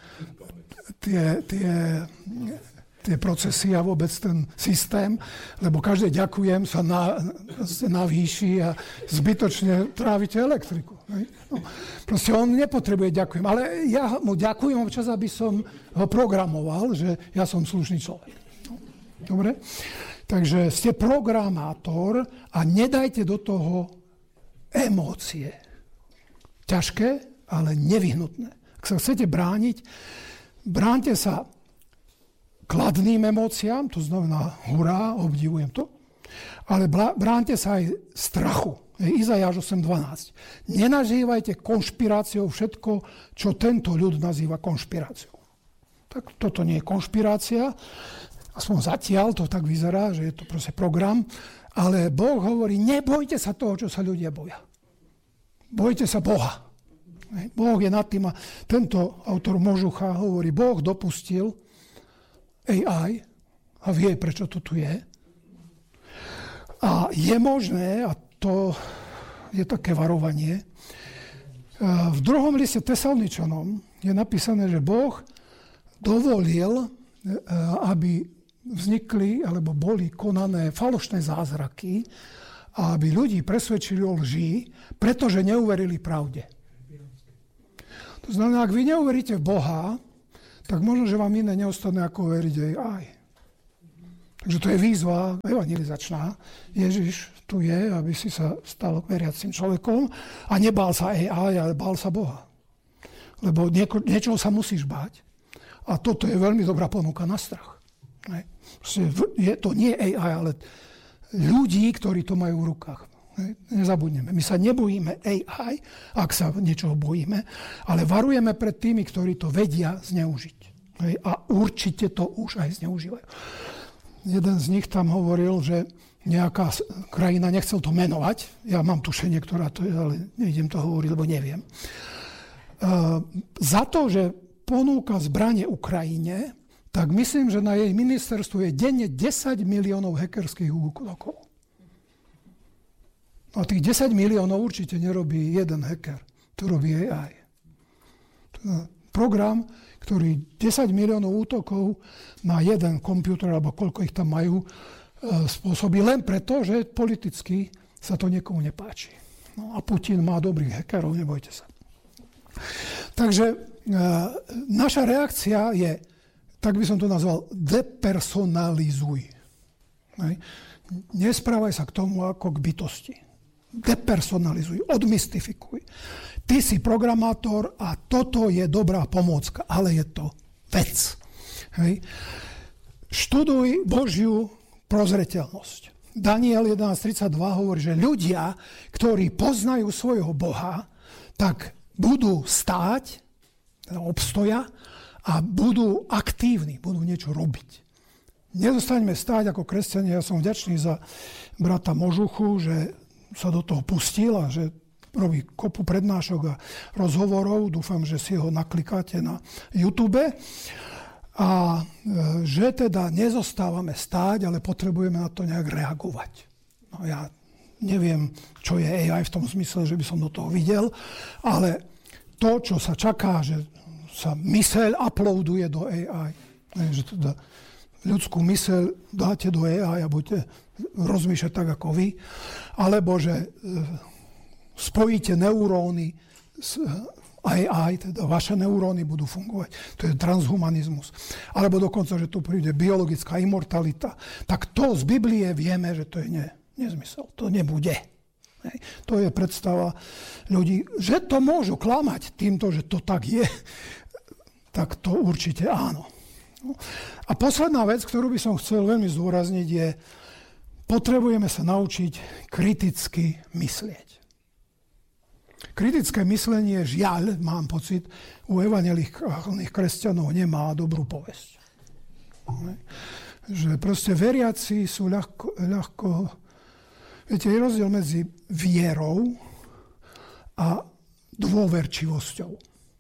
tie procesy a vôbec ten systém, lebo každé ďakujem sa navýši a zbytočne trávite elektriku. No, proste on nepotrebuje ďakujem, ale ja mu ďakujem občas, aby som ho programoval, že ja som slušný človek. Dobre? Takže ste programátor a nedajte do toho emócie. Ťažké, ale nevyhnutné. Ak sa chcete brániť, bránte sa kladným emóciám, to znamená hurá, obdivujem to, ale bránte sa aj strachu. Izajáš 8.12. Nenažívajte konšpiráciou všetko, čo tento ľud nazýva konšpiráciou. Tak toto nie je konšpirácia, aspoň zatiaľ to tak vyzerá, že je to proste program, ale Boh hovorí, nebojte sa toho, čo sa ľudia boja. Bojte sa Boha. Boh je nad tým a tento autor Možucha hovorí, Boh dopustil AI a vie, prečo to tu je. A je možné, a to je také varovanie, v 2. liste Tesaloničanom je napísané, že Boh dovolil, aby vznikli alebo boli konané falošné zázraky a aby ľudí presvedčili o lži, pretože neuverili pravde. To znamená, ak vy neuveríte v Boha, tak možno, že vám iné neostane ako veriť AI. Tak Takže to je výzva evangelizačná. Ježiš tu je, aby si sa stal veriacím človekom a nebál sa AI, ale bál sa Boha. Lebo niečoho sa musíš báť. A toto je veľmi dobrá ponuka na strach. Je to nie AI, ale ľudí, ktorí to majú v rukách. Nezabudneme. My sa nebojíme AI, ak sa niečoho bojíme, ale varujeme pred tými, ktorí to vedia zneužiť. A určite to už aj zneužívajú. Jeden z nich tam hovoril, že nejaká krajina, nechcel to menovať, ja mám tušenie, ktorá to je, ale nejdem to hovoriť, lebo neviem. Za to, že ponúka zbrane Ukrajine, tak myslím, že na jej ministerstvu je denne 10 miliónov hackerských útokov. A tých 10 miliónov určite nerobí jeden hacker, to robí AI. Program, ktorý 10 miliónov útokov na jeden počítač, alebo koľko ich tam majú, spôsobí len preto, že politicky sa to niekomu nepáči. No a Putin má dobrých hackerov, nebojte sa. Takže naša reakcia je, tak by som to nazval, depersonalizuj. Nesprávaj sa k tomu ako k bytosti. Depersonalizuj, odmystifikuj. Ty si programátor a toto je dobrá pomôcka, ale je to vec. Hej. Študuj Božiu prozreteľnosť. Daniel 11.32 hovorí, že ľudia, ktorí poznajú svojho Boha, tak budú stáť, obstoja a budú aktívni, budú niečo robiť. Nezostaňme stáť ako kresťania. Ja som vďačný za brata Možuchu, že sa do toho pustil a že robí kopu prednášok a rozhovorov. Dúfam, že si ho naklikáte na YouTube. A že teda nezostávame stáť, ale potrebujeme na to nejak reagovať. No ja neviem, čo je AI v tom zmysle, že by som do toho videl, ale to, čo sa čaká, že sa myseľ uploaduje do AI, že teda ľudskú myseľ dáte do AI a budete rozmýšľať tak ako vy, alebo že spojíte neuróny s AI, teda vaše neuróny budú fungovať. To je transhumanizmus. Alebo dokonca, že tu príde biologická immortalita. Tak to z Biblie vieme, že to je nezmysel. To nebude. To je predstava ľudí, že to môžu klamať týmto, že to tak je. Tak to určite áno. A posledná vec, ktorú by som chcel veľmi zdôrazniť, je, potrebujeme sa naučiť kriticky myslieť. Kritické myslenie, žiaľ, mám pocit, u evanjelikálnych kresťanov nemá dobrú povesť. Že proste veriaci sú ľahko... Viete, je rozdiel medzi vierou a dôverčivosťou.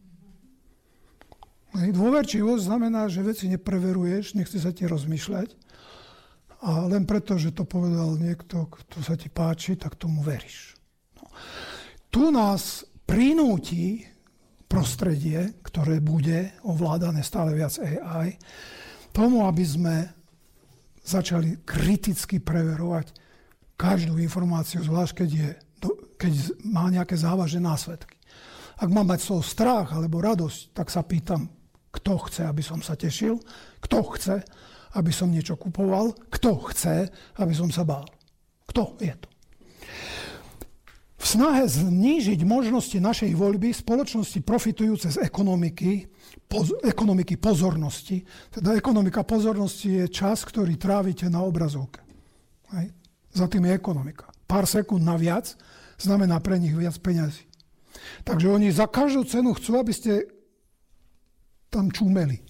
Dôverčivosť znamená, že veci nepreveruješ, nechce sa ti rozmýšľať a len preto, že to povedal niekto, kto sa ti páči, tak tomu veríš. No. Tu nás prinúti prostredie, ktoré bude ovládané stále viac AI, tomu, aby sme začali kriticky preverovať každú informáciu, zvlášť keď má nejaké závažné následky. Ak mám mať z toho strach alebo radosť, tak sa pýtam, kto chce, aby som sa tešil, kto chce, aby som niečo kupoval, kto chce, aby som sa bál. Kto je to? V snahe znížiť možnosti našej voľby spoločnosti profitujúce z ekonomiky pozornosti, teda ekonomika pozornosti je čas, ktorý trávite na obrazovke. Hej. Za tým je ekonomika. Pár sekúnd naviac znamená pre nich viac peňazí. Takže oni za každú cenu chcú, aby ste tam čúmeli.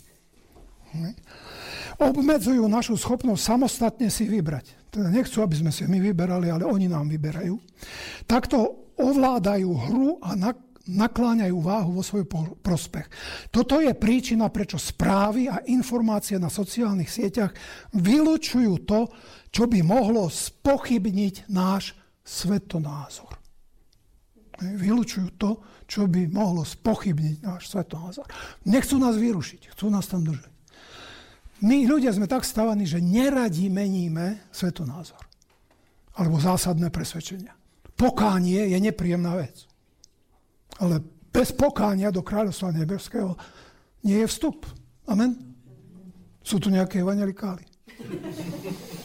Obmedzujú našu schopnosť samostatne si vybrať. Teda nechcú, aby sme si my vyberali, ale oni nám vyberajú. Takto ovládajú hru a nakláňajú váhu vo svoj prospech. Toto je príčina, prečo správy a informácie na sociálnych sieťach vylučujú to, čo by mohlo spochybniť náš svetonázor. Vylučujú to, čo by mohlo spochybniť náš svetonázor. Nechcú nás vyrušiť, chcú nás tam držať. My ľudia sme tak stavaní, že neradi meníme svetonázor. Alebo zásadné presvedčenia. Pokánie je nepríjemná vec. Ale bez pokánia do kráľovstva nebeského nie je vstup. Amen? Sú tu nejaké evanjelikáli?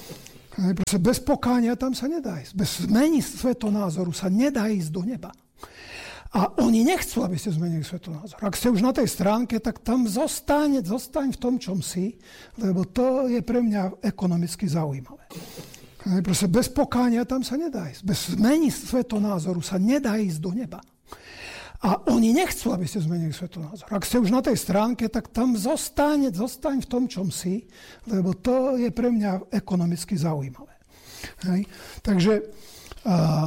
Proste bez pokánia tam sa nedá ísť. Bez zmeny svetonázoru sa nedá ísť do neba. A oni nechcú, aby ste zmenili svetonázor. Ak ste už na tej stránke, tak tam zostaň v tom, čom si, lebo to je pre mňa ekonomicky zaujímavé. Proste bez pokánia tam sa nedá ísť. Bez zmeny svetonázoru sa nedá ísť do neba. A oni nechcú, aby ste zmenili svetonázor. Ak ste už na tej stránke, tak tam zostaň v tom, čom si, lebo to je pre mňa ekonomicky zaujímavé. Takže